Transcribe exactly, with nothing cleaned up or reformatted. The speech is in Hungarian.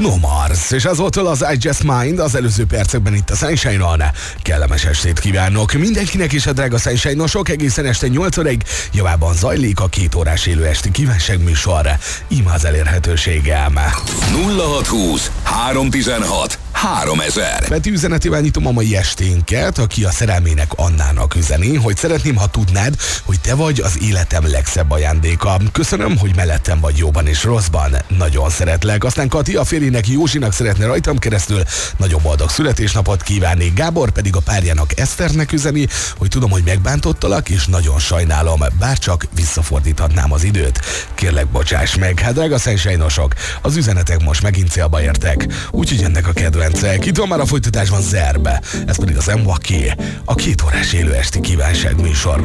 Bruno Mars, és azóta az I Just Mind, az előző percekben itt a Sunshine-on. Kellemes estét kívánok mindenkinek, és a drága Sunshine-osok egészen este nyolc óráig javában zajlik a két órás élő esti kívánságműsor. Íme az elérhetőségem. nulla hat húsz három tizenhat háromezer. Beti üzenetével nyitom a mai esténket, aki a szerelmének Annának üzeni, hogy szeretném, ha tudnád, hogy te vagy az életem legszebb ajándéka. Köszönöm, hogy mellettem vagy jóban és rosszban. Nagyon szeretlek. Aztán Kati a férjének Józsinak szeretne rajtam keresztül nagyon boldog születésnapot kívánni. Gábor pedig a párjának Eszternek üzeni, hogy tudom, hogy megbántottalak, és nagyon sajnálom, bárcsak visszafordíthatnám az időt. Kérlek, bocsáss meg. Hát drága Sunshine-osok, az üzenetek most megint célba értek, úgyhogy ennek a kedvencek. Itt van már a folytatásban Zerbe, ez pedig az M W A K, a két órás élő esti kívánság műsor.